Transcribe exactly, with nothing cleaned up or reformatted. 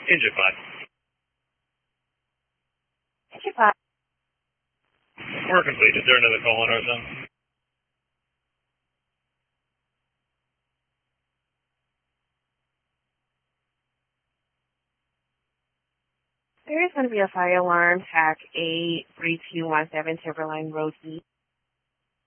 Engine five. Engine five. We're complete. Is there another call on our zone? There is going to be a fire alarm, T A C eight three two one seven Timberline Road East.